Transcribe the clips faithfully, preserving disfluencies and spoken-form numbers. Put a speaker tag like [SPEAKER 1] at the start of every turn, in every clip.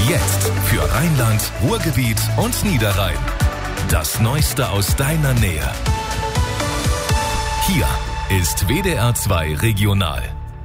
[SPEAKER 1] Jetzt für Rheinland, Ruhrgebiet und Niederrhein. Das Neueste aus deiner Nähe. Hier ist W D R zwei Regional.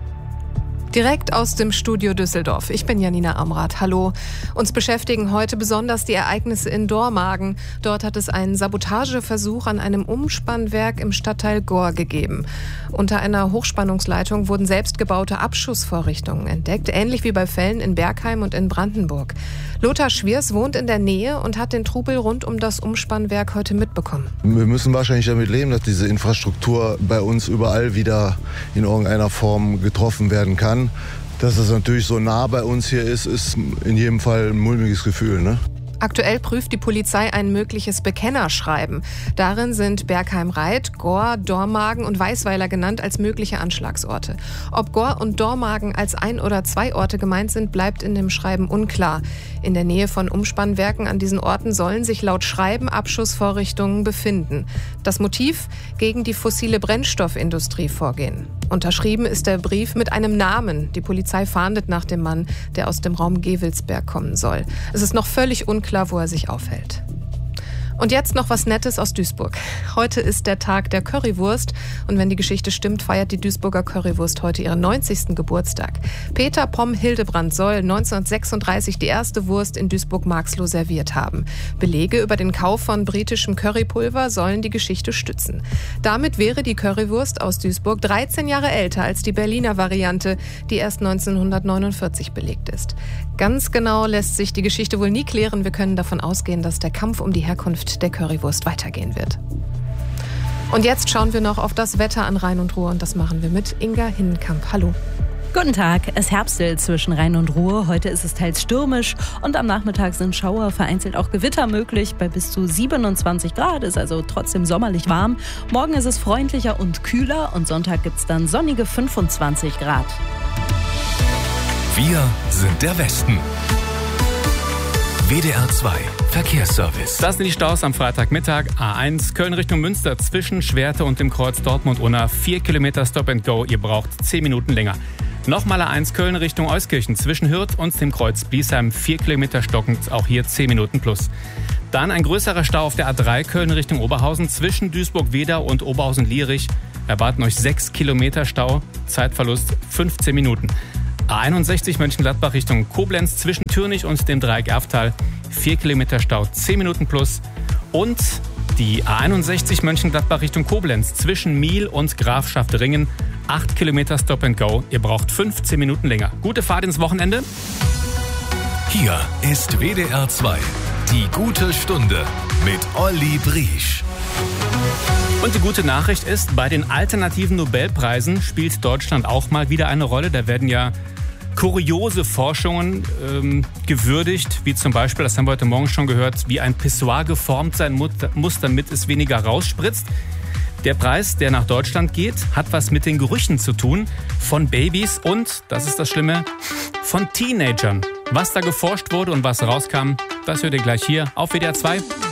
[SPEAKER 2] Direkt aus dem Studio Düsseldorf. Ich bin Janina Amrath. Hallo. Uns beschäftigen heute besonders die Ereignisse in Dormagen. Dort hat es einen Sabotageversuch an einem Umspannwerk im Stadtteil Gohr gegeben. Unter einer Hochspannungsleitung wurden selbstgebaute Abschussvorrichtungen entdeckt, ähnlich wie bei Fällen in Bergheim und in Brandenburg. Lothar Schwiers wohnt in der Nähe und hat den Trubel rund um das Umspannwerk heute mitbekommen.
[SPEAKER 3] Wir müssen wahrscheinlich damit leben, dass diese Infrastruktur bei uns überall wieder in irgendeiner Form getroffen werden kann. Dass es natürlich so nah bei uns hier ist, ist in jedem Fall ein mulmiges Gefühl, ne?
[SPEAKER 2] Aktuell prüft die Polizei ein mögliches Bekennerschreiben. Darin sind Bergheim-Reit, Gohr, Dormagen und Weißweiler genannt als mögliche Anschlagsorte. Ob Gohr und Dormagen als ein oder zwei Orte gemeint sind, bleibt in dem Schreiben unklar. In der Nähe von Umspannwerken an diesen Orten sollen sich laut Schreiben Abschussvorrichtungen befinden. Das Motiv? Gegen die fossile Brennstoffindustrie vorgehen. Unterschrieben ist der Brief mit einem Namen. Die Polizei fahndet nach dem Mann, der aus dem Raum Gewelsberg kommen soll. Es ist noch völlig unklar, wo er sich aufhält. Und jetzt noch was Nettes aus Duisburg. Heute ist der Tag der Currywurst und wenn die Geschichte stimmt, feiert die Duisburger Currywurst heute ihren neunzigsten Geburtstag. Peter Pomm Hildebrand soll neunzehnhundertsechsunddreißig die erste Wurst in Duisburg-Marxloh serviert haben. Belege über den Kauf von britischem Currypulver sollen die Geschichte stützen. Damit wäre die Currywurst aus Duisburg dreizehn Jahre älter als die Berliner Variante, die erst neunzehnhundertneunundvierzig belegt ist. Ganz genau lässt sich die Geschichte wohl nie klären. Wir können davon ausgehen, dass der Kampf um die Herkunft der Currywurst weitergehen wird. Und jetzt schauen wir noch auf das Wetter an Rhein und Ruhr und das machen wir mit Inga Hinnenkamp. Hallo.
[SPEAKER 4] Guten Tag, es herbstelt zwischen Rhein und Ruhr. Heute ist es teils stürmisch und am Nachmittag sind Schauer, vereinzelt auch Gewitter möglich. Bei bis zu siebenundzwanzig Grad ist also trotzdem sommerlich warm. Morgen ist es freundlicher und kühler und Sonntag gibt es dann sonnige fünfundzwanzig Grad.
[SPEAKER 1] Wir sind der Westen. W D R zwei Verkehrsservice.
[SPEAKER 5] Das sind die Staus am Freitagmittag. A eins Köln Richtung Münster zwischen Schwerte und dem Kreuz Dortmund-Unna. Vier Kilometer Stop and Go. Ihr braucht zehn Minuten länger. Nochmal A eins Köln Richtung Euskirchen zwischen Hürth und dem Kreuz Bliesheim. Vier Kilometer stockend. Auch hier zehn Minuten plus. Dann ein größerer Stau auf der A drei Köln Richtung Oberhausen zwischen Duisburg-Wedau und Oberhausen-Lierich. Erwarten euch sechs Kilometer Stau. Zeitverlust fünfzehn Minuten. A einundsechzig Mönchengladbach Richtung Koblenz zwischen Türnich und dem Dreieck Erftal. vier Kilometer Stau, zehn Minuten plus. Und die A einundsechzig Mönchengladbach Richtung Koblenz zwischen Miel und Grafschaft Ringen. acht Kilometer Stop and Go. Ihr braucht fünfzehn Minuten länger. Gute Fahrt ins Wochenende.
[SPEAKER 1] Hier ist W D R zwei. Die gute Stunde mit Olli Briesch.
[SPEAKER 5] Und die gute Nachricht ist, bei den alternativen Nobelpreisen spielt Deutschland auch mal wieder eine Rolle. Da werden ja kuriose Forschungen ähm, gewürdigt, wie zum Beispiel, das haben wir heute Morgen schon gehört, wie ein Pissoir geformt sein muss, damit es weniger rausspritzt. Der Preis, der nach Deutschland geht, hat was mit den Gerüchen zu tun von Babys und, das ist das Schlimme, von Teenagern. Was da geforscht wurde und was rauskam, das hört ihr gleich hier auf W D R zwei.